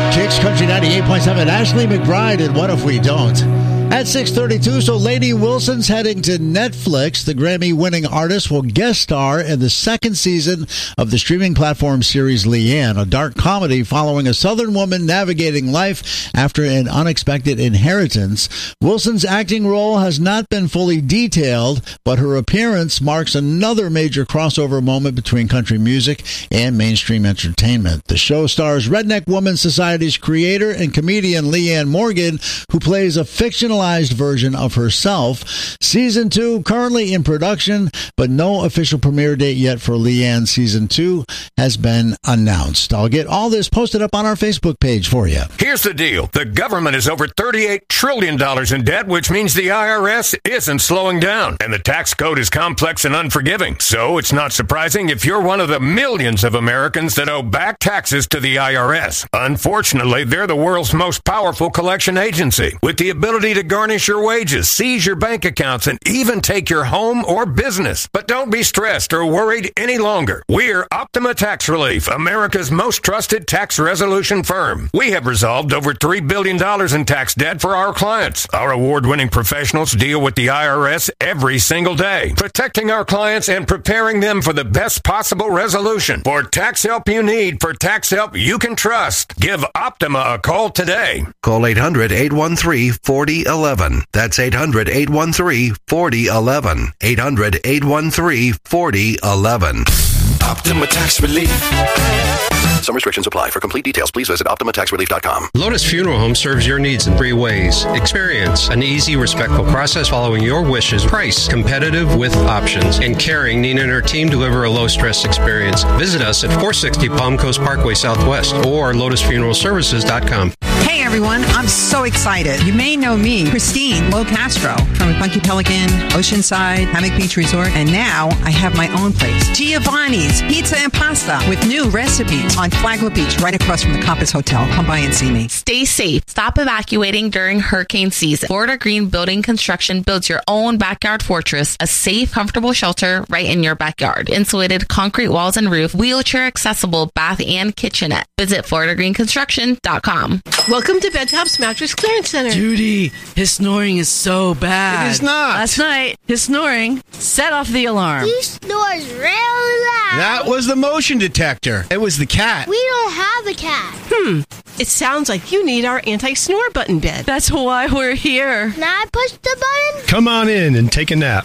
Kicks Country 98.7. Ashley McBride and What If We Don't? At 6:32, so Lainey Wilson's heading to Netflix. The Grammy-winning artist will guest star in the second season of the streaming platform series Leanne, a dark comedy following a Southern woman navigating life after an unexpected inheritance. Wilson's acting role has not been fully detailed, but her appearance marks another major crossover moment between country music and mainstream entertainment. The show stars Redneck Women's Society's creator and comedian Leanne Morgan, who plays a fictional version of herself. Season 2 currently in production, but no official premiere date yet for Leanne Season 2 has been announced. I'll get all this posted up on our Facebook page for you. Here's the deal. The government is over $38 trillion in debt, which means the IRS isn't slowing down. And the tax code is complex and unforgiving. So it's not surprising if you're one of the millions of Americans that owe back taxes to the IRS. Unfortunately, they're the world's most powerful collection agency, with the ability to garnish your wages, seize your bank accounts, and even take your home or business. But don't be stressed or worried any longer. We're Optima Tax Relief, America's most trusted tax resolution firm. We have resolved over $3 billion in tax debt for our clients. Our award-winning professionals deal with the IRS every single day, protecting our clients and preparing them for the best possible resolution. For tax help you need, for tax help you can trust, give Optima a call today. Call 800-813-4011. That's 800-813-4011. 800-813-4011. Optima Tax Relief. Some restrictions apply. For complete details, please visit OptimaTaxRelief.com. Lotus Funeral Home serves your needs in 3 ways. Experience an easy, respectful process following your wishes. Price competitive with options. And caring, Nina and her team deliver a low-stress experience. Visit us at 460 Palm Coast Parkway Southwest or LotusFuneralServices.com. Hey everyone, I'm so excited. You may know me, Christine Lo Castro from Funky Pelican, Oceanside, Hammock Beach Resort, and now I have my own place, Giovanni's Pizza and Pasta, with new recipes on Flagler Beach, right across from the Compass Hotel. Come by and see me. Stay safe. Stop evacuating during hurricane season. Florida Green Building Construction builds your own backyard fortress, a safe, comfortable shelter right in your backyard. Insulated concrete walls and roof, wheelchair accessible bath and kitchenette. Visit FloridaGreenConstruction.com. Welcome to Bedtop's Mattress Clearance Center. Judy, his snoring is so bad. It is not. Last night, his snoring set off the alarm. He snores really loud. That was the motion detector. It was the cat. We don't have a cat. It sounds like you need our anti-snore button bed. That's why we're here. Can I push the button? Come on in and take a nap.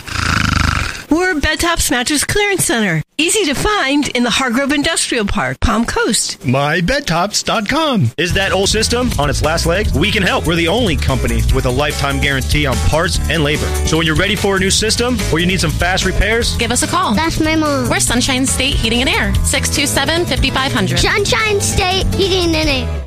We're Bedtop's Mattress Clearance Center. Easy to find in the Hargrove Industrial Park, Palm Coast. MyBedtops.com. Is that old system on its last legs? We can help. We're the only company with a lifetime guarantee on parts and labor. So when you're ready for a new system or you need some fast repairs, give us a call. That's my mom. We're Sunshine State Heating and Air, 627-5500. Sunshine State Heating and Air.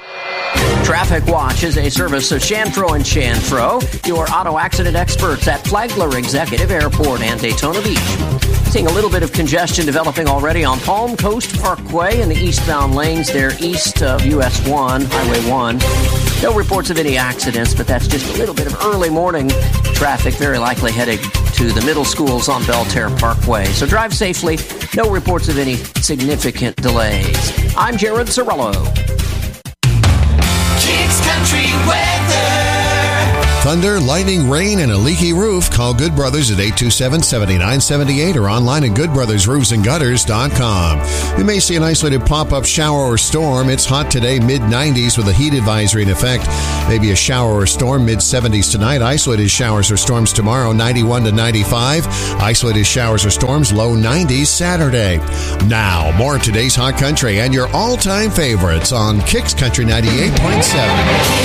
Traffic Watch is a service of Shantro & Shantro, your auto accident experts at Flagler Executive Airport and Daytona Beach. Seeing a little bit of congestion developing already on Palm Coast Parkway in the eastbound lanes there east of US 1, Highway 1. No reports of any accidents, but that's just a little bit of early morning traffic, very likely heading to the middle schools on Belterre Parkway. So drive safely. No reports of any significant delays. I'm Jared Sorello. Kicks Country Weather. Thunder, lightning, rain, and a leaky roof. Call Good Brothers at 827-7978 or online at goodbrothersroofsandgutters.com. We may see an isolated pop-up shower or storm. It's hot today, mid-90s with a heat advisory in effect. Maybe a shower or storm, mid-70s tonight. Isolated showers or storms tomorrow, 91 to 95. Isolated showers or storms, low 90s Saturday. Now, more of today's Hot Country and your all-time favorites on Kicks Country 98.7.